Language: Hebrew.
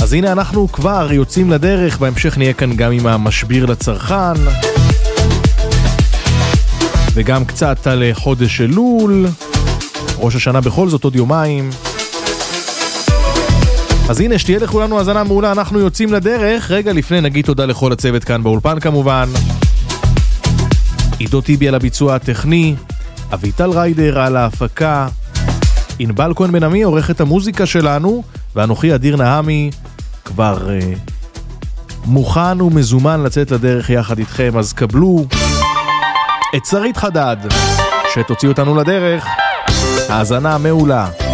אז הנה אנחנו כבר יוצאים לדרך, בהמשך נהיה כאן גם עם המשביר לצרכן, וגם קצת על חודש אלול, ראש השנה בכל זאת עוד יומיים. אז הנה, שתהיה לכולנו האזנה מעולה, אנחנו יוצאים לדרך. רגע לפני נגיד תודה לכל הצוות כאן באולפן כמובן. עידו טיבי על הביצוע הטכני, אביטל ריידר על ההפקה, ענבל כהן בן עמי עורכת המוזיקה שלנו, ואנוכי אדיר נהמי כבר מוכן ומזומן לצאת לדרך יחד איתכם. אז קבלו את שרית חדד שתוציא אותנו לדרך. האזנה מעולה.